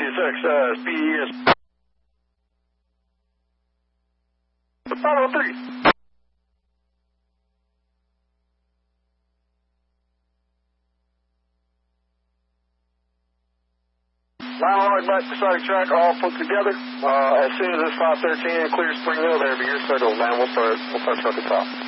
speed is 503. Line along back beside the track, all put together. As soon as this 513 clears Spring Hill, there will be your signal, man. We'll start truck at top.